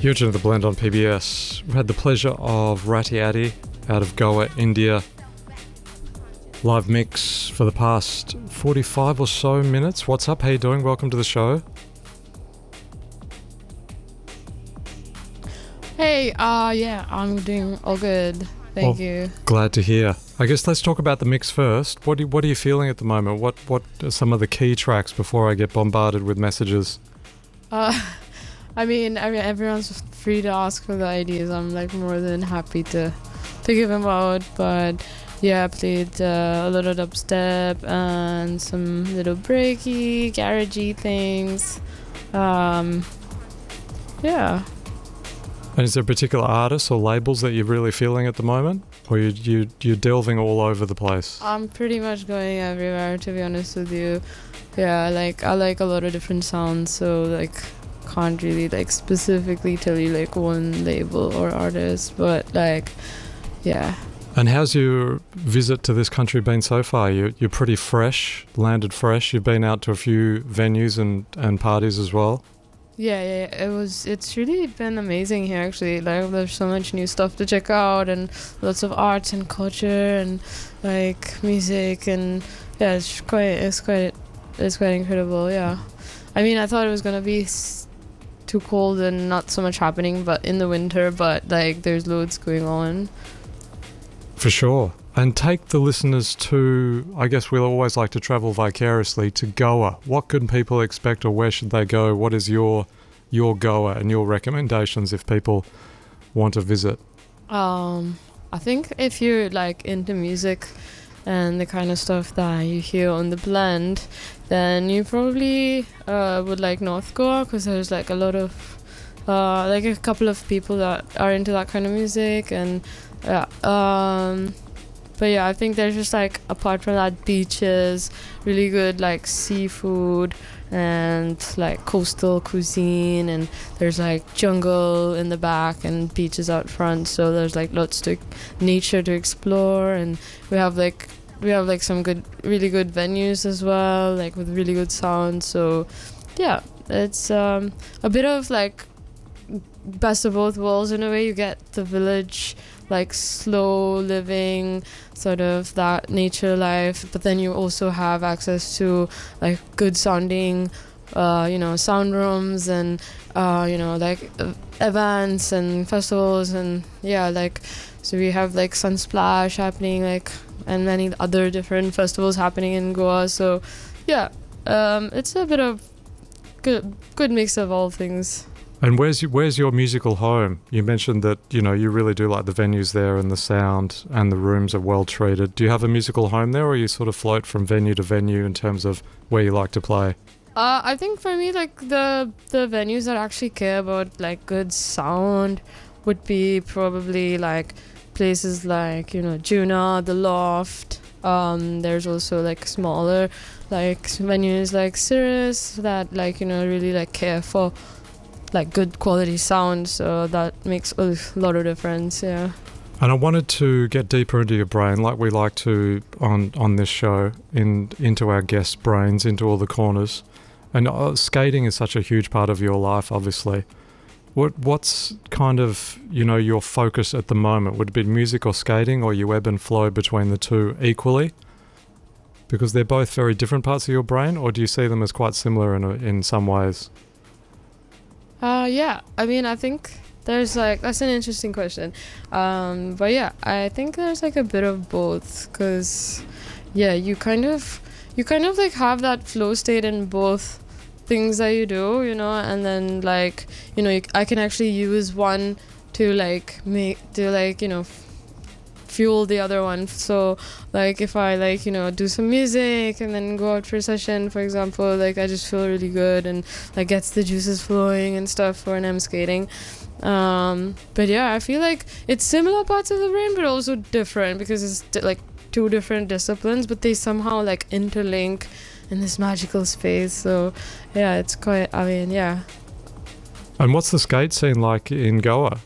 You're to the Blend on PBS. We had the pleasure of Ratty Addy out of Goa, India. Live mix for the past 45 or so minutes. What's up? How you doing? Welcome to the show. Hey, yeah, I'm doing all good. Thank you. Glad to hear. I guess let's talk about the mix first. What are you feeling at the moment? What are some of the key tracks before I get bombarded with messages? I mean, everyone's free to ask for the ideas. I'm like more than happy to give them out. But yeah, I played a lot of dubstep and some little breaky, garagey things. Yeah. And is there particular artists or labels that you're really feeling at the moment? Or you're delving all over the place? I'm pretty much going everywhere, to be honest with you. Yeah, I like a lot of different sounds, so like can't really like specifically tell you like one label or artist, but like, yeah. And how's your visit to this country been so far? You're pretty fresh, landed fresh. You've been out to a few venues and parties as well. Yeah, it's really been amazing here actually. Like there's so much new stuff to check out and lots of arts and culture and like music, and yeah, it's quite incredible. Yeah, I mean, I thought it was gonna be too cold and not so much happening, but in the winter, but like there's loads going on. For sure. And take the listeners to, I guess we'll always like to travel vicariously, to Goa. What can people expect, or where should they go? What is your Goa and your recommendations if people want to visit? I think if you're like into music and the kind of stuff that you hear on the Blend, then you probably would like North Goa, because there's like a lot of like a couple of people that are into that kind of music, and but yeah, I think there's just like, apart from that, beaches, really good like seafood and like coastal cuisine, and there's like jungle in the back and beaches out front, so there's like lots to nature to explore, and we have like some really good venues as well, like with really good sound. So yeah, it's a bit of like best of both worlds in a way. You get the village, like slow living, sort of that nature life, but then you also have access to like good sounding sound rooms and like events and festivals, and yeah, like so we have like Sunsplash happening, like, and many other different festivals happening in Goa. So yeah, it's a bit of good mix of all things. And where's your musical home? You mentioned that, you really do like the venues there, and the sound and the rooms are well treated. Do you have a musical home there, or you sort of float from venue to venue in terms of where you like to play? I think for me, like the venues that actually care about like good sound would be probably like places like, Juna, The Loft. There's also like smaller like venues like Cirrus that like, really like care for like good quality sound, so that makes a lot of difference. Yeah. And I wanted to get deeper into your brain, like we like to on this show, into our guests' brains, into all the corners. And skating is such a huge part of your life, obviously. What's kind of your focus at the moment? Would it be music or skating, or you ebb and flow between the two equally? Because they're both very different parts of your brain, or do you see them as quite similar in some ways? Yeah, I mean, I think there's like, that's an interesting question. But yeah, I think there's like a bit of both, because yeah, you kind of like have that flow state in both things that you do, and then like, I can actually use one to like fuel the other one. So like if I like do some music and then go out for a session, for example, like I just feel really good and like gets the juices flowing and stuff when I'm skating. But yeah, I feel like it's similar parts of the brain but also different, because it's like two different disciplines, but they somehow like interlink in this magical space. So yeah, it's quite, yeah. And what's the skate scene like in Goa?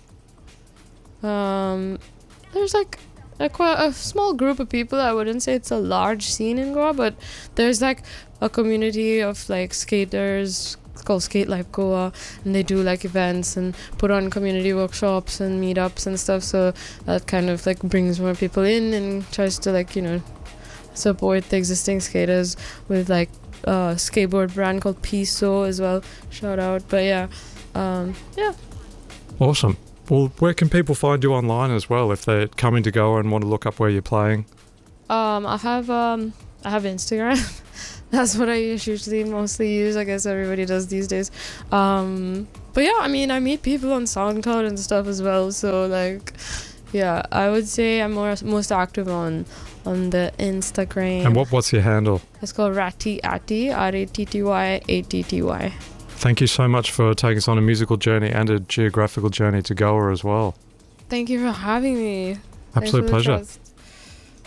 There's like quite a small group of people. I wouldn't say it's a large scene in Goa, but there's like a community of like skaters It's called Skate Life Goa, and they do like events and put on community workshops and meetups and stuff. So that kind of like brings more people in and tries to like, you know, support the existing skaters with like a skateboard brand called Piso as well. Shout out. But yeah. Awesome. Well, where can people find you online as well if they're coming to Goa and want to look up where you're playing? I have Instagram. That's what I usually mostly use. I guess everybody does these days. But yeah, I mean, I meet people on SoundCloud and stuff as well. So like, yeah, I would say I'm most active on the Instagram. And what's your handle? It's called Ratty Atty, RATTY ATTY. Thank you so much for taking us on a musical journey and a geographical journey to Goa as well. Thank you for having me. Absolute pleasure.